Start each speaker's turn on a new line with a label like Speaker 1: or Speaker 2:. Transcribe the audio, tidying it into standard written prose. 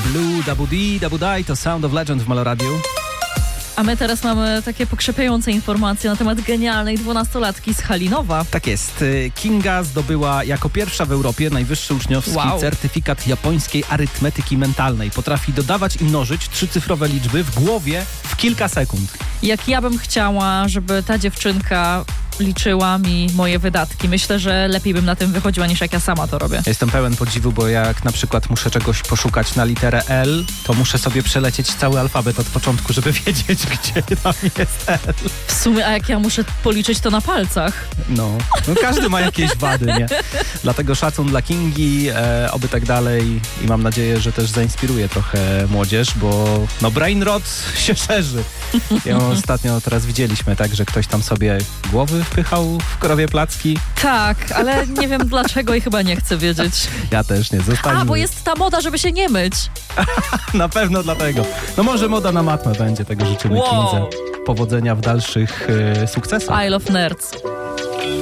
Speaker 1: Blue, Dabudi, to Sound of Legend w Maloradiu.
Speaker 2: A my teraz mamy takie pokrzepiające informacje na temat genialnej 12-latki z Halinowa.
Speaker 1: Tak jest. Kinga zdobyła jako pierwsza w Europie najwyższy uczniowski certyfikat japońskiej arytmetyki mentalnej. Potrafi dodawać i mnożyć 3-cyfrowe liczby w głowie w kilka sekund.
Speaker 2: Jak ja bym chciała, żeby ta dziewczynka liczyła mi moje wydatki. Myślę, że lepiej bym na tym wychodziła, niż jak ja sama to robię.
Speaker 1: Jestem pełen podziwu, bo jak na przykład muszę czegoś poszukać na literę L, to muszę sobie przelecieć cały alfabet od początku, żeby wiedzieć, gdzie tam jest L.
Speaker 2: W sumie, a jak ja muszę policzyć to na palcach?
Speaker 1: No każdy ma jakieś wady, nie? Dlatego szacun dla Kingi, oby tak dalej i mam nadzieję, że też zainspiruje trochę młodzież, bo brainrot się szerzy. Ją ostatnio teraz widzieliśmy, tak, że ktoś tam sobie głowy wpychał w krowie placki.
Speaker 2: Tak, ale nie wiem dlaczego i chyba nie chcę wiedzieć.
Speaker 1: Ja też nie, zostańmy.
Speaker 2: Bo jest ta moda, żeby się nie myć.
Speaker 1: Na pewno dlatego. Może moda na matmę będzie, tego życzymy Kindze. Powodzenia w dalszych sukcesach.
Speaker 2: I love nerds.